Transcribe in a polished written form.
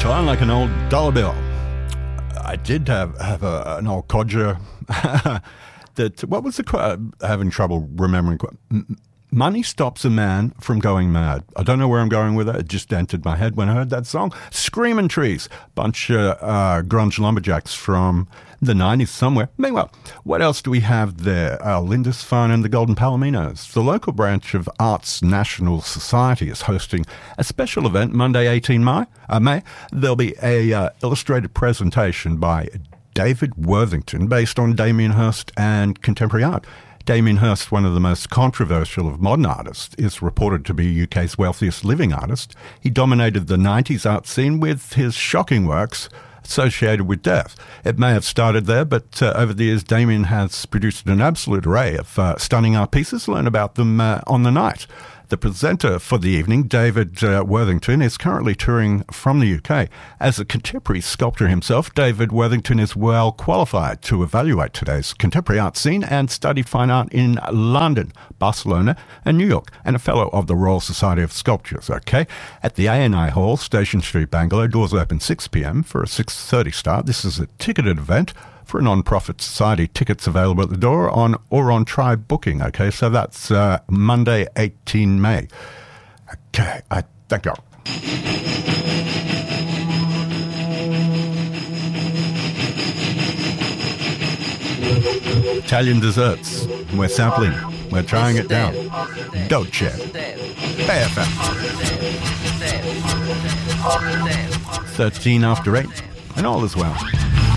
Twine like an old dollar bill. I did have an old codger that, what was the quote? Having trouble remembering. Money stops a man from going mad. I don't know where I'm going with it. It just entered my head when I heard that song. Screaming Trees, bunch of grunge lumberjacks from the 90s somewhere. Meanwhile, what else do we have there? Lindisfarne and the Golden Palominos. The local branch of Arts National Society is hosting a special event Monday, 18 May. There'll be a illustrated presentation by David Worthington based on Damien Hirst and contemporary art. Damien Hirst, one of the most controversial of modern artists, is reported to be UK's wealthiest living artist. He dominated the 90s art scene with his shocking works associated with death. It may have started there, but over the years, Damien has produced an absolute array of stunning art pieces. Learn about them on the night. The presenter for the evening, David Worthington, is currently touring from the UK. As a contemporary sculptor himself, David Worthington is well qualified to evaluate today's contemporary art scene and study fine art in London, Barcelona and New York, and a fellow of the Royal Society of Sculptors, okay? At the ANI Hall, Station Street, Bangalore, doors open 6 p.m. for a 6:30 start. This is a ticketed event for a non-profit society. Tickets available at the door on Tribe Booking. Okay, so that's Monday, 18 May. Okay, I thank you. Italian desserts. We're sampling. We're trying it down. Dolce. BFM. 13 after 8. And all is well.